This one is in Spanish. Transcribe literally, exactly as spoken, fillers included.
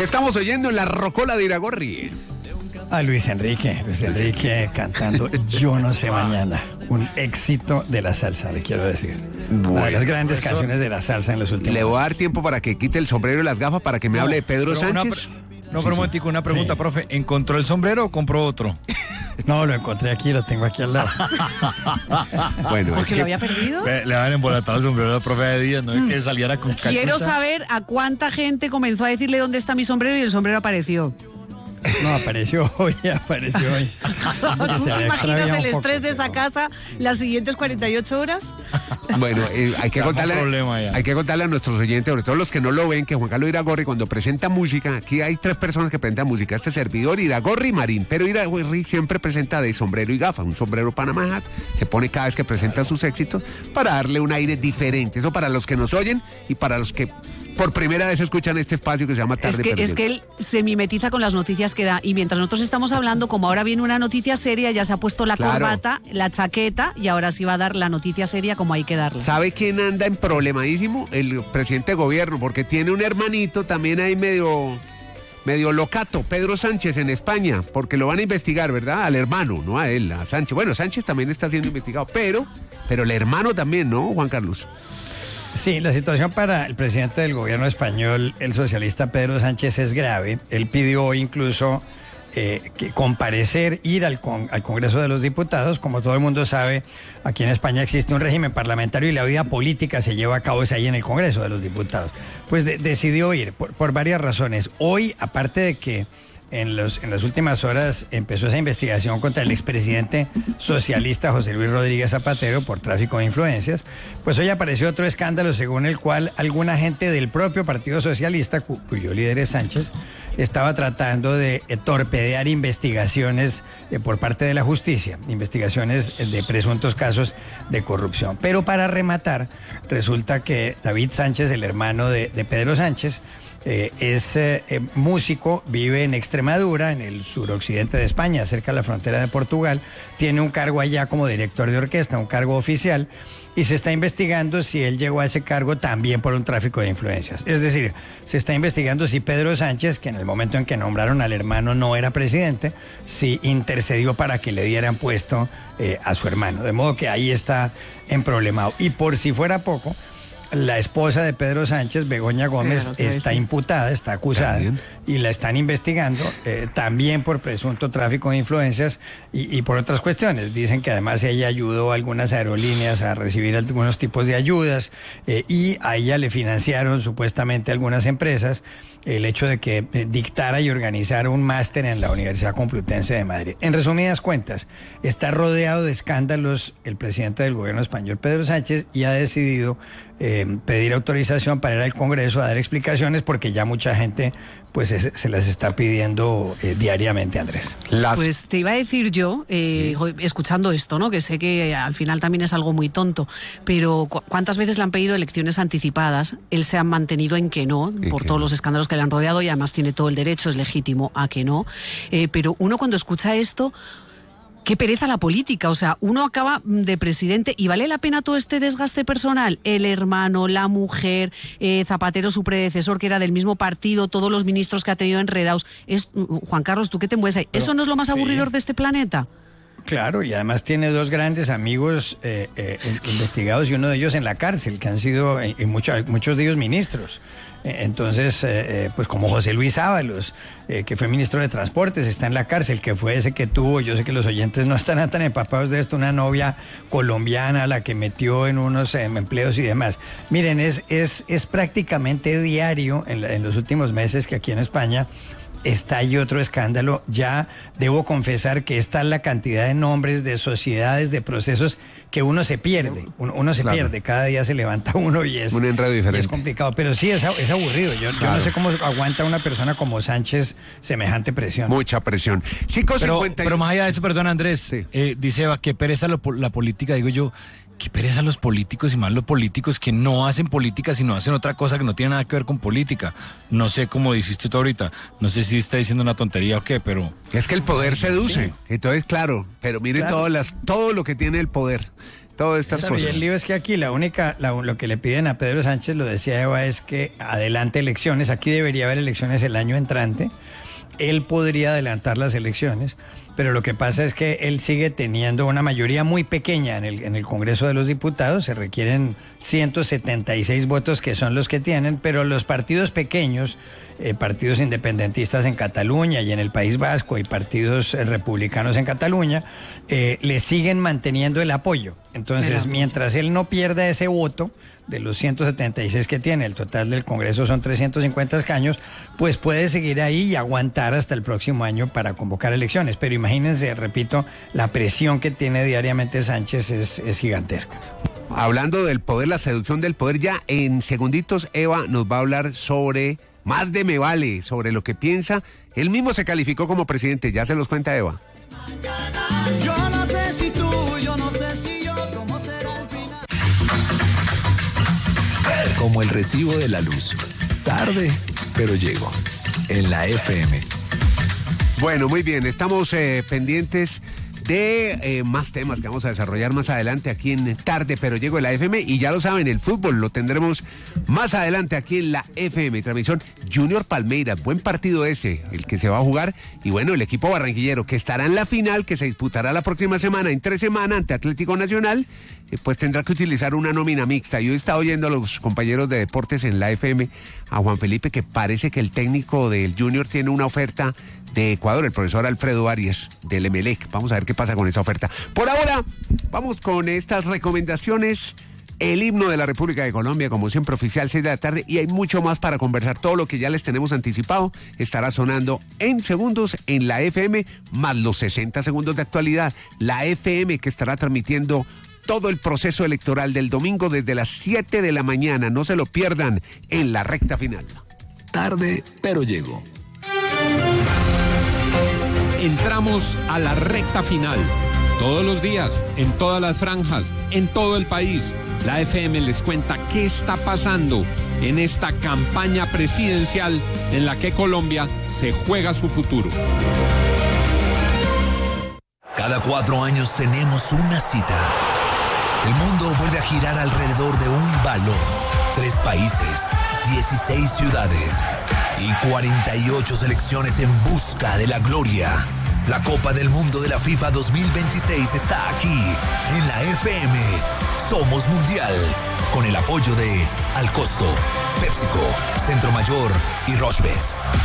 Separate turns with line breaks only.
estamos oyendo en la rocola de Iragorri?
A Luis Enrique, Luis Enrique cantando Yo no sé mañana, un éxito de la salsa, le quiero decir. Bueno, una de las grandes eso, canciones de la salsa en los últimos
años. Le voy a dar tiempo para que quite el sombrero y las gafas para que me no, hable de Pedro Sánchez.
Una, no, pero un momentico, una pregunta, sí. Profe, ¿encontró el sombrero o compró otro?
No, lo encontré aquí, lo tengo aquí al lado.
Bueno, ¿porque es que lo había perdido?
Le, le habían embolatado el sombrero al profe de Díaz, no es que saliera con cachucha.
Quiero saber a cuánta gente comenzó a decirle dónde está mi sombrero y el sombrero apareció.
No, apareció hoy, apareció hoy.
¿Tú te imaginas el estrés poco, de esa casa las siguientes cuarenta y ocho horas?
Bueno, eh, hay, que contarle, hay que contarle a nuestros oyentes, sobre todo los que no lo ven, que Juan Carlos Iragorri cuando presenta música, aquí hay tres personas que presentan música, este servidor, Iragorri y Marín, pero Iragorri siempre presenta de sombrero y gafa, un sombrero Panamá Hat, se pone cada vez que presenta sus éxitos para darle un aire diferente, eso para los que nos oyen y para los que por primera vez escuchan este espacio que se llama Tarde
es que,
Perdida.
Es que él se mimetiza con las noticias que da y mientras nosotros estamos hablando, como ahora viene una noticia seria, ya se ha puesto la claro. corbata, la chaqueta y ahora sí va a dar la noticia seria como hay que darla.
¿Sabe quién anda en problemadísimo? El presidente de gobierno, porque tiene un hermanito también ahí medio... medio locato, Pedro Sánchez en España, porque lo van a investigar, ¿verdad? Al hermano, no a él, a Sánchez. Bueno, Sánchez también está siendo investigado, pero, pero el hermano también, ¿no, Juan Carlos?
Sí, la situación para el presidente del gobierno español, el socialista Pedro Sánchez, es grave. Él pidió incluso eh, que comparecer, ir al, con, al Congreso de los Diputados. Como todo el mundo sabe, aquí en España existe un régimen parlamentario y la vida política se lleva a cabo es ahí en el Congreso de los Diputados. Pues de, decidió ir por, por varias razones. Hoy, aparte de que En, los, en las últimas horas empezó esa investigación contra el expresidente socialista José Luis Rodríguez Zapatero por tráfico de influencias, pues hoy apareció otro escándalo según el cual alguna gente del propio Partido Socialista, cu cuyo líder es Sánchez, estaba tratando de eh, torpedear investigaciones eh, por parte de la justicia, investigaciones eh, de presuntos casos de corrupción. Pero para rematar, resulta que David Sánchez, el hermano de, de Pedro Sánchez, Eh, es eh, eh, músico, vive en Extremadura, en el suroccidente de España, cerca de la frontera de Portugal, tiene un cargo allá como director de orquesta, un cargo oficial, y se está investigando si él llegó a ese cargo también por un tráfico de influencias. Es decir, se está investigando si Pedro Sánchez, que en el momento en que nombraron al hermano no era presidente, si intercedió para que le dieran puesto eh, a su hermano. De modo que ahí está emproblemado. Y por si fuera poco, la esposa de Pedro Sánchez, Begoña Gómez, claro, está imputada, está acusada y la están investigando eh, también por presunto tráfico de influencias y, y por otras cuestiones. Dicen que además ella ayudó a algunas aerolíneas a recibir algunos tipos de ayudas eh, y a ella le financiaron supuestamente algunas empresas el hecho de que eh, dictara y organizara un máster en la Universidad Complutense de Madrid. En resumidas cuentas, está rodeado de escándalos el presidente del gobierno español, Pedro Sánchez, y ha decidido eh, pedir autorización para ir al Congreso a dar explicaciones porque ya mucha gente pues se, se las está pidiendo eh, diariamente, Andrés.
Las... Pues te iba a decir yo, eh, sí. escuchando esto, ¿no? Que sé que al final también es algo muy tonto, pero cu ¿cuántas veces le han pedido elecciones anticipadas? Él se ha mantenido en que no, por que... todos los escándalos que le han rodeado y además tiene todo el derecho, es legítimo a que no. Eh, pero uno cuando escucha esto... Qué pereza la política, o sea, uno acaba de presidente y ¿vale la pena todo este desgaste personal? El hermano, la mujer, eh, Zapatero, su predecesor, que era del mismo partido, todos los ministros que ha tenido enredados. Es, Juan Carlos, ¿tú qué te mueves ahí? Pero, ¿eso no es lo más aburridor sí. de este planeta?
Claro, y además tiene dos grandes amigos eh, eh, investigados y uno de ellos en la cárcel, que han sido eh, mucho, muchos de ellos ministros. Entonces, eh, pues como José Luis Ábalos, eh, que fue ministro de Transportes, está en la cárcel, que fue ese que tuvo, yo sé que los oyentes no están tan empapados de esto, una novia colombiana, la que metió en unos eh, empleos y demás. Miren, es, es, es prácticamente diario en, la, en los últimos meses que aquí en España está ahí otro escándalo. Ya debo confesar que está la cantidad de nombres, de sociedades, de procesos que uno se pierde, uno, uno se claro. pierde, cada día se levanta uno y es,
un enredo diferente.
Y es complicado, pero sí es, es aburrido. Yo, claro. yo no sé cómo aguanta una persona como Sánchez semejante presión.
Mucha presión. Cinco,
pero,
cincuenta y...
pero más allá de eso, perdón Andrés, sí. eh, dice Eva, qué pereza lo, la política, digo yo. Qué pereza los políticos y más los políticos que no hacen política, sino hacen otra cosa que no tiene nada que ver con política. No sé cómo dijiste tú ahorita, no sé si está diciendo una tontería o qué, pero...
Es que el poder seduce, sí. Entonces claro, pero mire claro. todas las, todo lo que tiene el poder. todas estas
Claro,
cosas.
y el lío es que aquí la única, la, lo que le piden a Pedro Sánchez, lo decía Eva, es que adelante elecciones. Aquí debería haber elecciones el año entrante. Él podría adelantar las elecciones, pero lo que pasa es que él sigue teniendo una mayoría muy pequeña en el, en el Congreso de los Diputados. Se requieren ciento setenta y seis votos, que son los que tienen, pero los partidos pequeños, eh, partidos independentistas en Cataluña y en el País Vasco y partidos eh, republicanos en Cataluña, eh, le siguen manteniendo el apoyo. Entonces, pero mientras él no pierda ese voto de los ciento setenta y seis que tiene, el total del Congreso son trescientos cincuenta escaños, pues puede seguir ahí y aguantar hasta el próximo año para convocar elecciones. Pero imagínense, repito, la presión que tiene diariamente Sánchez es, es gigantesca.
Hablando del poder, la seducción del poder, ya en segunditos Eva nos va a hablar sobre más de Me Vale, sobre lo que piensa. Él mismo se calificó como presidente, ya se los cuenta Eva.
Yo no sé si tú, yo no sé si yo, cómo será el final.
Como el recibo de la luz. Tarde, pero llego. En la F M.
Bueno, muy bien, estamos eh, pendientes de eh, más temas que vamos a desarrollar más adelante aquí en Tarde, pero llego en la F M, y ya lo saben, el fútbol lo tendremos más adelante aquí en la F M, transmisión Junior Palmeiras, buen partido ese, el que se va a jugar, y bueno, el equipo barranquillero que estará en la final, que se disputará la próxima semana, en tres semanas, ante Atlético Nacional, eh, pues tendrá que utilizar una nómina mixta. Yo he estado oyendo a los compañeros de deportes en la F M, a Juan Felipe, que parece que el técnico del Junior tiene una oferta de Ecuador, el profesor Alfredo Arias, del Emelec. Vamos a ver qué pasa con esa oferta. Por ahora, vamos con estas recomendaciones. El himno de la República de Colombia, como siempre, oficial, seis de la tarde, y hay mucho más para conversar. Todo lo que ya les tenemos anticipado estará sonando en segundos en la F M, más los sesenta segundos de actualidad. La F M, que estará transmitiendo todo el proceso electoral del domingo desde las siete de la mañana. No se lo pierdan en la recta final.
Tarde, pero llego.
Entramos a la recta final. Todos los días, en todas las franjas, en todo el país, la F M les cuenta qué está pasando en esta campaña presidencial en la que Colombia se juega su futuro.
Cada cuatro años tenemos una cita. El mundo vuelve a girar alrededor de un balón. Tres países, dieciséis ciudades y cuarenta y ocho selecciones en busca de la gloria. La Copa del Mundo de la FIFA dos mil veintiséis está aquí, en la F M. Somos Mundial, con el apoyo de Al Costo, PepsiCo, Centro Mayor y Rochebet.